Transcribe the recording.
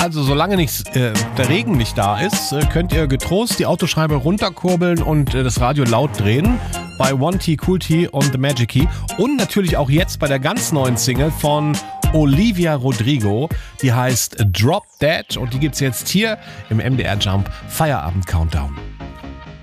Also solange der Regen nicht da ist, könnt ihr getrost die Autoscheibe runterkurbeln und das Radio laut drehen bei One T, Cool T und The Magic Key. Und natürlich auch jetzt bei der ganz neuen Single von Olivia Rodrigo. Die heißt Drop Dead und die gibt's jetzt hier im MDR Jump Feierabend Countdown.